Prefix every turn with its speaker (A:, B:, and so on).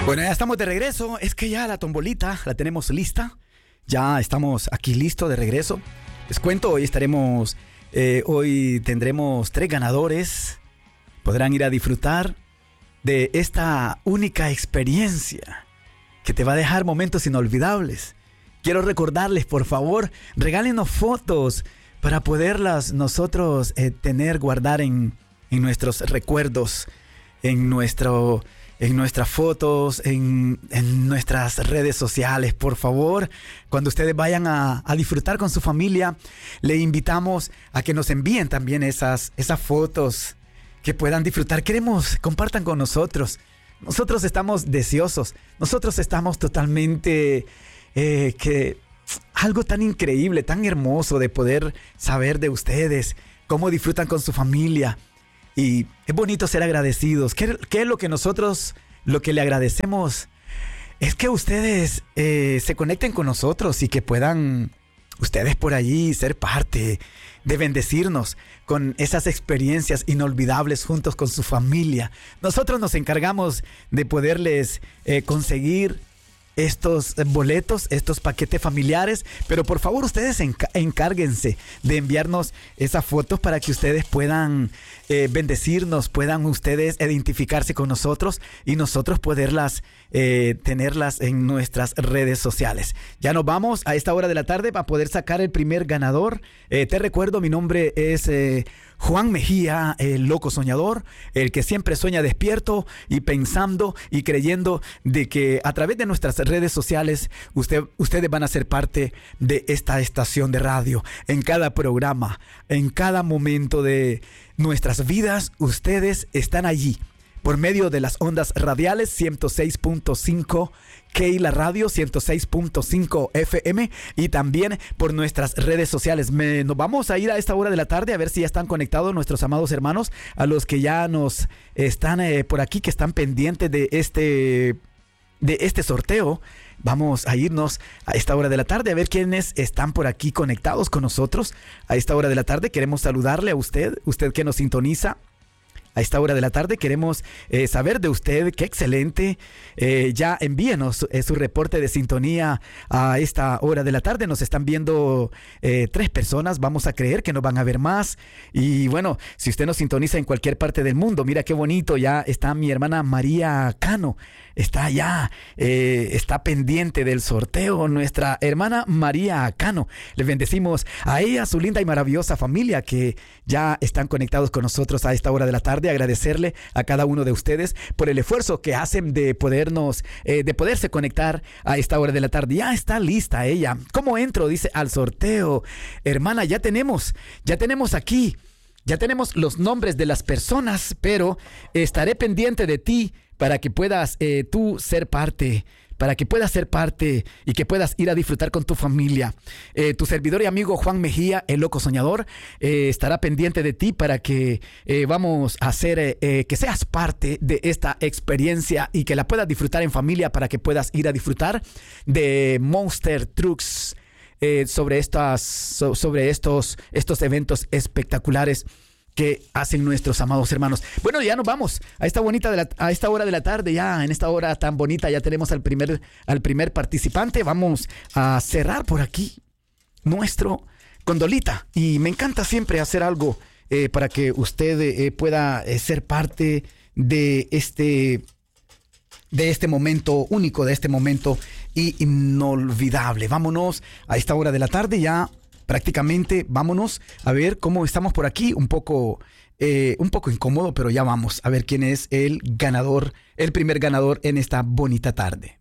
A: Bueno, ya estamos de regreso. Es que ya la tombolita la tenemos lista. Ya estamos aquí listos de regreso. Les cuento, hoy tendremos 3 ganadores. Podrán ir a disfrutar de esta única experiencia que te va a dejar momentos inolvidables. Quiero recordarles, por favor, regálenos fotos para poderlas nosotros guardar en nuestros recuerdos, en nuestras fotos, en nuestras redes sociales. Por favor, cuando ustedes vayan a disfrutar con su familia, le invitamos a que nos envíen también esas fotos que puedan disfrutar. Compartan con nosotros. Nosotros estamos deseosos. Nosotros estamos totalmente... algo tan increíble, tan hermoso de poder saber de ustedes, cómo disfrutan con su familia. Y es bonito ser agradecidos. ¿Qué es lo que le agradecemos? Es que ustedes se conecten con nosotros y que puedan ustedes por allí ser parte de bendecirnos con esas experiencias inolvidables juntos con su familia. Nosotros nos encargamos de poderles conseguir estos boletos, estos paquetes familiares, pero por favor ustedes encárguense de enviarnos esas fotos para que ustedes puedan bendecirnos, puedan ustedes identificarse con nosotros y nosotros poderlas tenerlas en nuestras redes sociales. Ya nos vamos a esta hora de la tarde para poder sacar el primer ganador. Te recuerdo, mi nombre es Juan Mejía, el loco soñador, el que siempre sueña despierto y pensando y creyendo de que a través de nuestras redes sociales ustedes van a ser parte de esta estación de radio. En cada programa, en cada momento de nuestras vidas, ustedes están allí. Por medio de las ondas radiales 106.5 Keila Radio, 106.5 FM y también por nuestras redes sociales. Nos vamos a ir a esta hora de la tarde a ver si ya están conectados nuestros amados hermanos, a los que ya nos están por aquí, que están pendientes de este sorteo. Vamos a irnos a esta hora de la tarde a ver quiénes están por aquí conectados con nosotros. A esta hora de la tarde queremos saludarle a usted que nos sintoniza. A esta hora de la tarde queremos saber de usted. ¡Qué excelente! Ya envíenos su reporte de sintonía a esta hora de la tarde. Nos están viendo 3 personas. Vamos a creer que nos van a ver más. Y bueno, si usted nos sintoniza en cualquier parte del mundo, mira qué bonito. Ya está mi hermana María Cano. Está allá, está pendiente del sorteo. Nuestra hermana María Cano. Les bendecimos a ella, a su linda y maravillosa familia que ya están conectados con nosotros a esta hora de la tarde. Agradecerle a cada uno de ustedes por el esfuerzo que hacen de poderse conectar a esta hora de la tarde. Ya está lista ella. ¿Cómo entro? Dice, al sorteo. Hermana, ya tenemos aquí. Ya tenemos los nombres de las personas, pero estaré pendiente de ti para que puedas tú ser parte, y que puedas ir a disfrutar con tu familia. Tu servidor y amigo Juan Mejía, el loco soñador, estará pendiente de ti para que vamos a hacer que seas parte de esta experiencia y que la puedas disfrutar en familia, para que puedas ir a disfrutar de Monster Trucks, sobre estos eventos espectaculares que hacen nuestros amados hermanos. Bueno, ya nos vamos a esta hora de la tarde. Ya en esta hora tan bonita ya tenemos al primer participante. Vamos a cerrar por aquí nuestro condolita, y me encanta siempre hacer algo para que usted pueda ser parte de este momento único, de este momento inolvidable. Vámonos a esta hora de la tarde ya. Prácticamente vámonos a ver cómo estamos por aquí, un poco incómodo, pero ya vamos a ver quién es el primer ganador en esta bonita tarde.